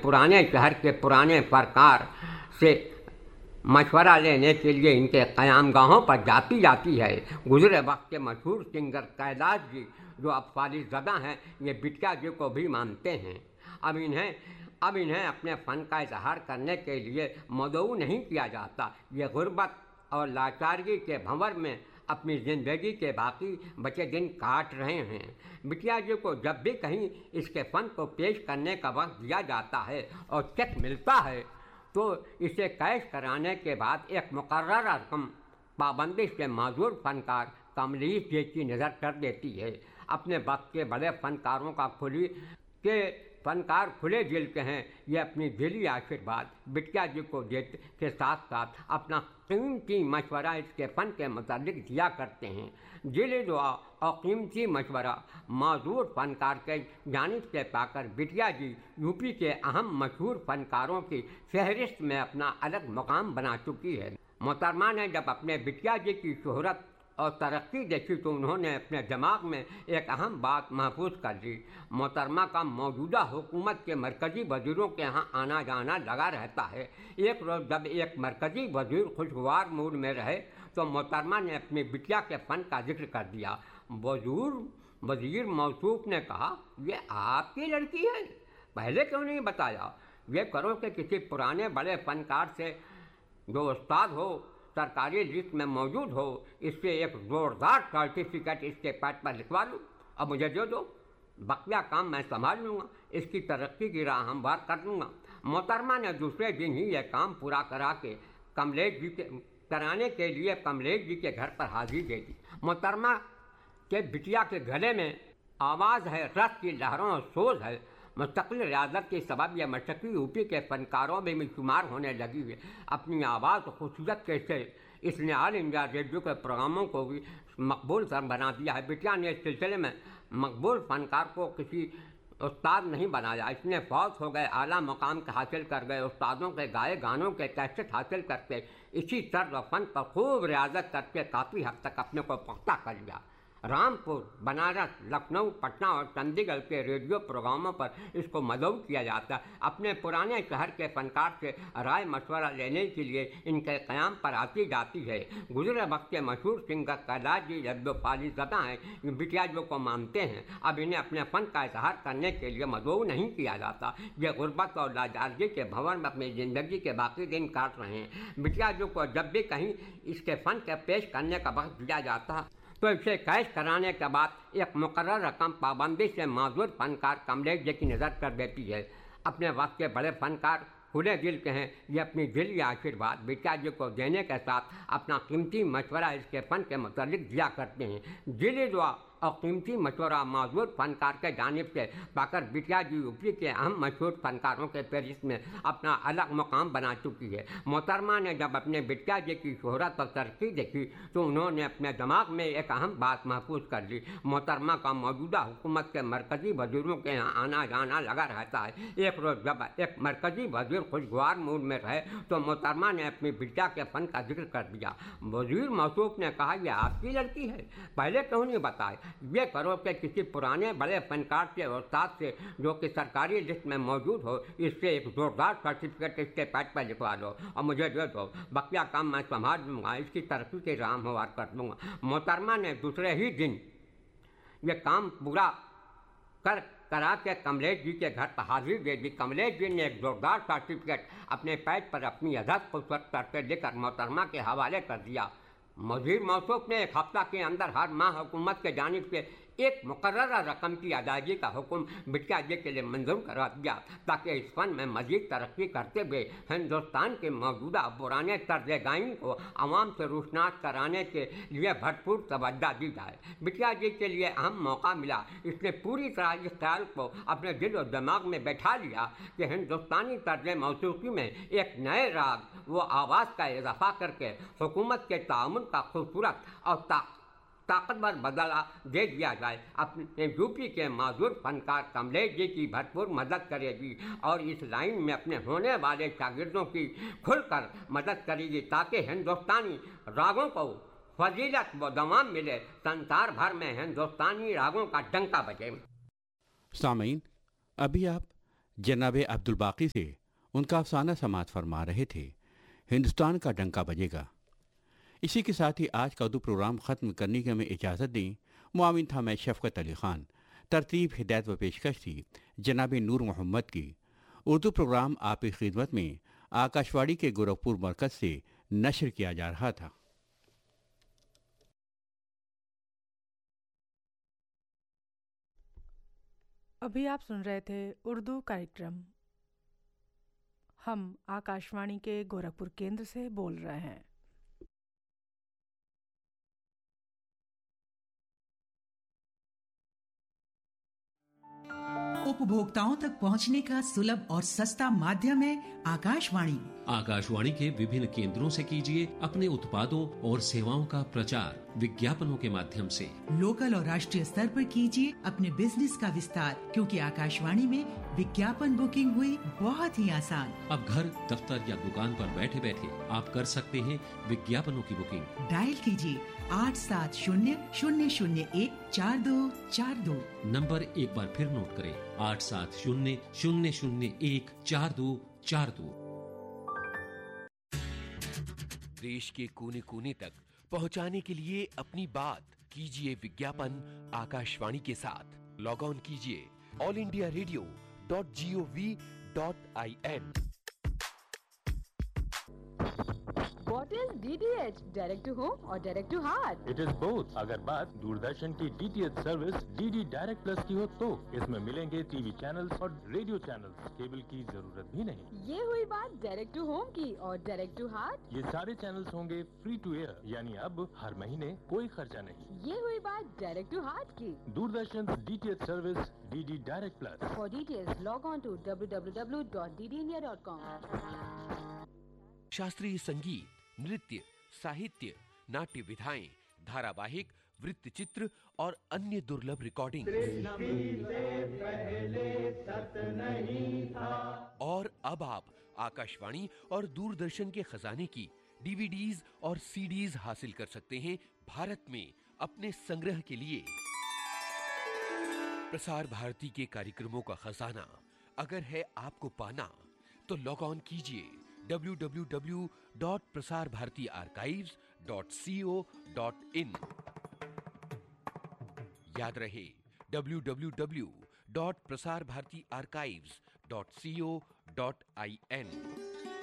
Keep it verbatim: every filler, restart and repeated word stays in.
पुराने शहर के पुराने फनकार से मशवरा लेने के लिए इनके क़यामगाहों पर जाती जाती है। गुज़रे वक्त के मशहूर सिंगर कैलाश जी जो अब फालिज़दा हैं, ये बिटिया जी को भी मानते हैं। अब इन्हें अब इन्हें अपने फ़न का इजहार करने के लिए मदऊ नहीं किया जाता। ये गुर्बत और लाचारी के भंवर में अपनी ज़िंदगी के बाकी बचे दिन काट रहे हैं। बिटिया जी को जब भी कहीं इसके फ़न को पेश करने का वक्त दिया जाता है और चेक मिलता है तो इसे कैश कराने के बाद एक मुकर्रर रकम पाबंदी से माजूर फनकार कमलीश जी की नज़र कर देती है। अपने वक्त के बड़े फनकारों का खुली के फनकार खुले दिल के हैं। ये अपनी दिली आशीर्वाद बिटिया जी को देते के साथ साथ अपना कीमती मशवरा इसके फ़न के मुताबिक दिया करते हैं। दिली दुआ और कीमती मशवरा माजूर फनकार के जानिब से पाकर बिटिया जी यूपी के अहम मशहूर फनकारों की फहरिस्त में अपना अलग मकाम बना चुकी है। मोहतरमा ने जब अपने बिटिया जी की शोहरत और तरक्की देखी तो उन्होंने अपने दिमाग में एक अहम बात महफूज कर ली। मोहतरमा का मौजूदा हुकूमत के मरकज़ी वज़ीरों के यहाँ आना जाना लगा रहता है। एक रोज़ जब एक मरकज़ी वज़ीर खुशगवार मूड में रहे तो मोहतरमा ने अपनी बिटिया के फ़न का जिक्र कर दिया। वज़ीर वज़ीर मौसूफ ने कहा, ये आपकी लड़की है, पहले क्यों नहीं बताया? ये करो कि किसी पुराने बड़े फ़नकार से जो उस्ताद हो, सरकारी लिस्ट में मौजूद हो, इससे एक ज़ोरदार सर्टिफिकेट इसके पैड पर लिखवा लूँ और मुझे दे दो। बकिया काम मैं संभाल लूँगा, इसकी तरक्की की राह हमवार कर दूँगा। मोहतरमा ने दूसरे दिन ही यह काम पूरा करा के कमलेश जी के कराने के लिए कमलेश जी के घर पर हाजिरी दे दी। मोहतरमा के बिटिया के गले में आवाज़ है, रस की लहरों और सोज है। मुस्तकिल रियाजत के सबब यह मशक़ी यूपी के फ़नकारों में भी शुमार होने लगी है। अपनी आवाज़ और खूबसूरत कैसे इसने ऑल इंडिया रेडियो के प्रोग्रामों को भी मकबूल सर बना दिया है। बिटिया ने इस सिलसिले में मकबूल फ़नकार को किसी उस्ताद नहीं बनाया। इसने फौत हो गए आला मकाम के हासिल कर गए उस्तादों के गाए गानों के कैसेट हासिल करके इसी तर्ज व फ़न पर खूब रियाजत करके काफ़ी हद तक अपने को पुख्ता कर लिया। रामपुर, बनारस, लखनऊ, पटना और चंडीगढ़ के रेडियो प्रोग्रामों पर इसको मदऊ किया जाता है। अपने पुराने शहर के फनकार से राय मशवरा लेने के लिए इनके क़याम पर आती जाती है। गुज़रे वक्त के मशहूर सिंगर कैलाश जी जब जो फालिज़दा हैं, बिटिया जी को मानते हैं। अब इन्हें अपने फ़न का इजहार करने के लिए मदऊ नहीं किया जाता। ये गुर्बत और लाचारी के भंवर में अपनी ज़िंदगी के बाकी दिन काट रहे हैं। बिटिया जी को जब भी कहीं इसके फ़न के पेश करने का वक्त दिया जाता तो इसे कैश कराने के बाद एक मुकर्रर रकम पाबंदी से माजूर फनकार कमलेश जी की नज़र कर देती है। अपने वक्त के बड़े फनकार खुले दिल के हैं। ये अपनी दिली आशीर्वाद बिटिया जी को देने के साथ अपना कीमती मशवरा इसके फ़न के मुताबिक दिया करते हैं। दिली दुआ और कीमती मशवरा माजूर फनकार के जानिब से पाकर बिटिया जी यूपी के अहम मशहूर फनकारों के फहरिस्त में अपना अलग मकाम बना चुकी है। मोहतरमा ने जब अपने बिटिया जी की शोहरत और तरक्की देखी तो उन्होंने अपने दिमाग में एक अहम बात महफूज कर ली। मोहतरमा का मौजूदा हुकूमत के मरकज़ी वज़ीरों के यहाँ आना जाना लगा रहता है। एक रोज़ जब एक मरकज़ी वज़ीर खुशगवार मूड में रहे तो मोहतरमा ने अपनी बिटिया के फ़न का जिक्र कर दिया। वज़ीर मौसूफ ने कहा, यह आपकी लड़की है, पहले क्यों नहीं बताए? ये करो कि किसी पुराने बड़े फनकार के उस्ताद से जो कि सरकारी लिस्ट में मौजूद हो, इससे एक ज़ोरदार सर्टिफिकेट इसके पैड पर लिखवा दो और मुझे दे दो। बकिया काम मैं संभाल लूँगा, इसकी तरक्की के राह हमवार कर दूँगा। मोहतरमा ने दूसरे ही दिन ये काम पूरा कर करा के कमलेश जी के घर पर हाजिरी दे दी। कमलेश जी ने एक जोरदार सर्टिफिकेट अपने पैड पर अपनी अदद खूबसूरत करके लेकर मोहतरमा के हवाले कर दिया। वज़ीर मौसूफ ने एक हफ्ता के अंदर हर माह हुकूमत के जानिब से एक मुकर्रर रकम की अदायगी का हुक्म बिटिया जी के लिए मंजूर करा दिया ताकि इस फन में मजीद तरक्की करते हुए हिंदुस्तान के मौजूदा पुराने तर्ज गायन को आवाम से रोशनास कराने के लिए भरपूर तवज्जो दी जाए। बिटिया जी के लिए अहम मौका मिला। इसने पूरी तरह इस ख्याल को अपने दिल और दिमाग में बैठा लिया कि हिंदुस्तानी तर्ज मौसीकी में एक नए राग व आवाज़ का इजाफा करके हुकूमत के ताउन का खूबसूरत और ता ताकतवर बदला दे दिया जाए। अपने यूपी के माजूर फनकार कमलेश जी की भरपूर मदद करेगी और इस लाइन में अपने होने वाले शागिर्दों की खुलकर मदद करेगी ताकि हिंदुस्तानी रागों को फजीलत व दवाम मिले, संसार भर में हिंदुस्तानी रागों का डंका बजे। सामीन, अभी आप जनाब अब्दुल बाकी से उनका अफसाना समाअत फरमा रहे थे। हिंदुस्तान का डंका बजेगा। इसी के साथ ही आज का उर्दू प्रोग्राम ख़त्म करने की हमें इजाज़त दी। मुआविन था मैं शफ़क़त अली ख़ान। तरतीब हिदायत व पेशकश थी जनाब नूर मोहम्मद की। उर्दू प्रोग्राम आपकी खिदमत में आकाशवाणी के गोरखपुर मरकज़ से नशर किया जा रहा था। अभी आप सुन रहे थे उर्दू कार्यक्रम। हम आकाशवाणी के गोरखपुर केंद्र से बोल रहे हैं। उपभोक्ताओं तक पहुंचने का सुलभ और सस्ता माध्यम है आकाशवाणी। आकाशवाणी के विभिन्न केंद्रों से कीजिए अपने उत्पादों और सेवाओं का प्रचार विज्ञापनों के माध्यम से। लोकल और राष्ट्रीय स्तर पर कीजिए अपने बिजनेस का विस्तार, क्योंकि आकाशवाणी में विज्ञापन बुकिंग हुई बहुत ही आसान। अब घर, दफ्तर या दुकान पर बैठे बैठे आप कर सकते हैं विज्ञापनों की बुकिंग। डायल कीजिए आठ सात शून्य शून्य शून्य एक चार दो चार दो। नंबर एक बार फिर नोट करें, आठ सात शून्य शून्य शून्य एक चार दो चार दो। देश के कोने कोने तक पहुंचाने के लिए अपनी बात कीजिए विज्ञापन आकाशवाणी के साथ। लॉग ऑन कीजिए all India radio dot G O V dot I N. What is D T H? Direct to home or direct to heart? It is both. अगर बात दूरदर्शन की D T H service D D direct plus की हो तो इसमें मिलेंगे TV channels और radio channels. Cable की जरूरत भी नहीं। ये हुई बात डायरेक्ट टू होम की। और डायरेक्ट टू हार्ट? ये सारे चैनल्स होंगे फ्री टू एयर, यानी अब हर महीने कोई खर्चा नहीं। ये हुई बात डायरेक्ट टू हार्ट की। Doordarshan D T H service D D direct plus. For details log on to w w w dot d d india dot com। शास्त्रीय संगीत, नृत्य, साहित्य, नाट्य विधाएं, धारावाहिक, वृत्तचित्र और अन्य दुर्लभ रिकॉर्डिंग। और अब आप आकाशवाणी और दूरदर्शन के खजाने की डीवीडीज और सीडीज हासिल कर सकते हैं भारत में अपने संग्रह के लिए। प्रसार भारती के कार्यक्रमों का खजाना अगर है आपको पाना, तो लॉग ऑन कीजिए w w w dot Prasar Bharati archives dot co dot in। याद रहे w w w dot Prasar Bharati archives dot co dot in।